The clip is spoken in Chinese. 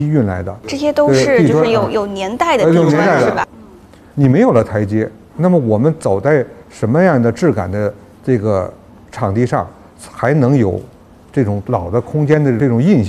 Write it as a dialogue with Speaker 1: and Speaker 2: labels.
Speaker 1: 运来的，
Speaker 2: 这些都是就是有年代的地砖是吧？
Speaker 1: 你没有了台阶，那么我们走在什么样的质感的这个场地上，才能有这种老的空间的这种印象？